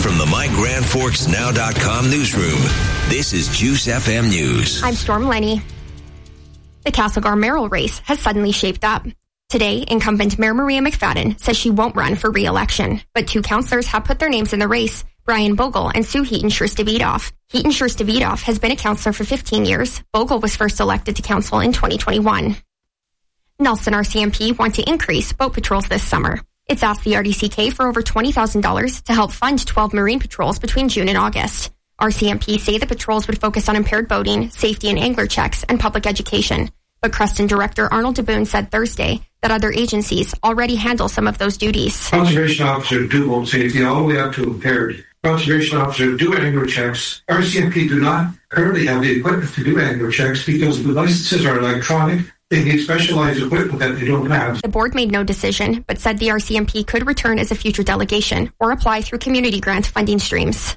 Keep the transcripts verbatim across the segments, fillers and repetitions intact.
From the My Grand Forks Now dot com newsroom, this is Juice F M News. I'm Storm Lenny. The Castlegar mayoral race has suddenly shaped up. Today, incumbent Mayor Maria McFadden says she won't run for re-election, but two councillors have put their names in the race, Brian Bogle and Sue Heaton-Scherster-Wiedoff. Heaton-Scherster-Wiedoff has been a councillor for fifteen years. Bogle was first elected to council in twenty twenty-one. Nelson R C M P want to increase boat patrols this summer. It's asked the R D C K for over twenty thousand dollars to help fund twelve marine patrols between June and August. R C M P say the patrols would focus on impaired boating, safety and angler checks, and public education. But Creston Director Arnold DeBoon said Thursday that other agencies already handle some of those duties. Conservation officers do boat safety all the way up to impaired. Conservation officers do angler checks. R C M P do not currently have the equipment to do angler checks because the licenses are electronic. They need specialized equipment that they don't have. The board made no decision, but said the R C M P could return as a future delegation or apply through community grant funding streams.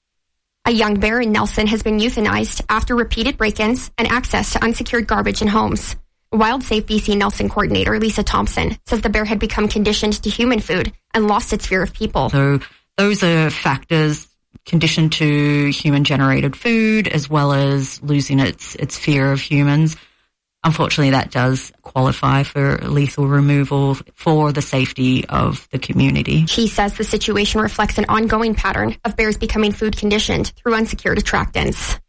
A young bear in Nelson has been euthanized after repeated break-ins and access to unsecured garbage in homes. WildSafe B C Nelson coordinator Lisa Thompson says the bear had become conditioned to human food and lost its fear of people. So those are factors conditioned to human-generated food as well as losing its its fear of humans. Unfortunately, that does qualify for lethal removal for the safety of the community. She says the situation reflects an ongoing pattern of bears becoming food conditioned through unsecured attractants.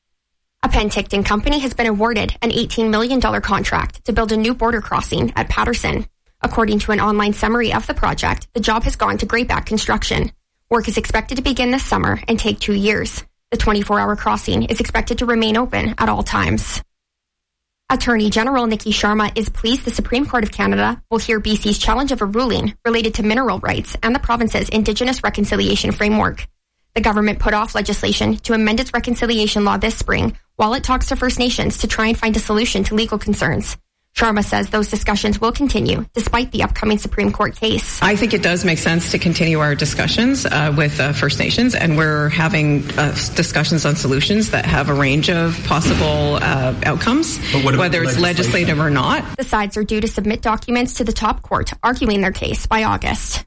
A Penticton company has been awarded an eighteen million dollars contract to build a new border crossing at Patterson. According to an online summary of the project, the job has gone to Greyback Construction. Work is expected to begin this summer and take two years. The twenty-four hour crossing is expected to remain open at all times. Attorney General Nikki Sharma is pleased the Supreme Court of Canada will hear B C's challenge of a ruling related to mineral rights and the province's Indigenous Reconciliation Framework. The government put off legislation to amend its reconciliation law this spring while it talks to First Nations to try and find a solution to legal concerns. Sharma says those discussions will continue despite the upcoming Supreme Court case. I think it does make sense to continue our discussions uh, with uh, First Nations, and we're having uh, discussions on solutions that have a range of possible uh, outcomes, whether it's legislative or not. The sides are due to submit documents to the top court arguing their case by August.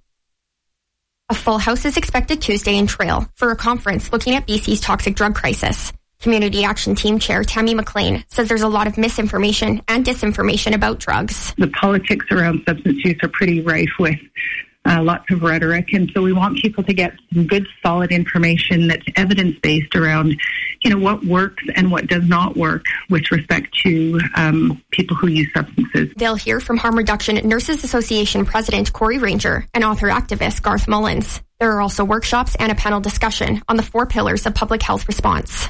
A full house is expected Tuesday in Trail for a conference looking at B C's toxic drug crisis. Community Action Team Chair Tammy McLean says there's a lot of misinformation and disinformation about drugs. The politics around substance use are pretty rife with uh, lots of rhetoric, and so we want people to get some good, solid information that's evidence-based around, you know, what works and what does not work with respect to um, people who use substances. They'll hear from Harm Reduction Nurses Association President Corey Ranger and author-activist Garth Mullins. There are also workshops and a panel discussion on the four pillars of public health response.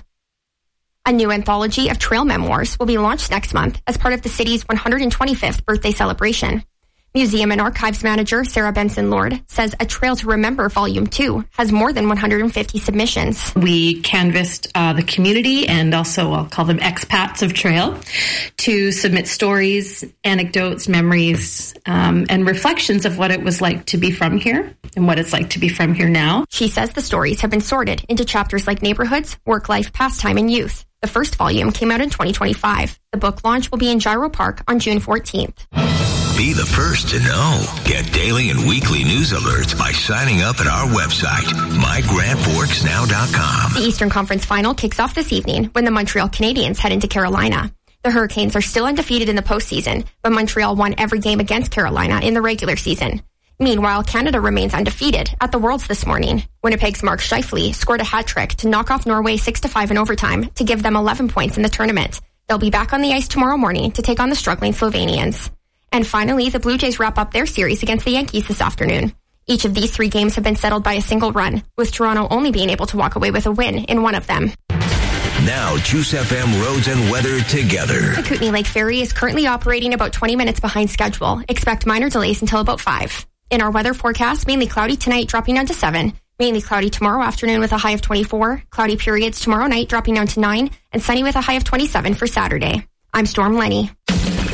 A new anthology of trail memoirs will be launched next month as part of the city's one hundred twenty-fifth birthday celebration. Museum and Archives Manager Sarah Benson-Lord says A Trail to Remember Volume two has more than one hundred fifty submissions. We canvassed uh, the community and also I'll call them expats of trail to submit stories, anecdotes, memories, um, and reflections of what it was like to be from here and what it's like to be from here now. She says the stories have been sorted into chapters like neighborhoods, work life, pastime, and youth. The first volume came out in twenty twenty-five. The book launch will be in Gyro Park on June fourteenth. Be the first to know. Get daily and weekly news alerts by signing up at our website, my grand forks now dot com. The Eastern Conference Final kicks off this evening when the Montreal Canadiens head into Carolina. The Hurricanes are still undefeated in the postseason, but Montreal won every game against Carolina in the regular season. Meanwhile, Canada remains undefeated at the Worlds this morning. Winnipeg's Mark Scheifele scored a hat trick to knock off Norway six to five in overtime to give them eleven points in the tournament. They'll be back on the ice tomorrow morning to take on the struggling Slovenians. And finally, the Blue Jays wrap up their series against the Yankees this afternoon. Each of these three games have been settled by a single run, with Toronto only being able to walk away with a win in one of them. Now, Juice F M roads and weather together. The Kootenay Lake Ferry is currently operating about twenty minutes behind schedule. Expect minor delays until about five. In our weather forecast, mainly cloudy tonight, dropping down to seven. Mainly cloudy tomorrow afternoon with a high of twenty-four. Cloudy periods tomorrow night, dropping down to nine. And sunny with a high of twenty-seven for Saturday. I'm Storm Lenny.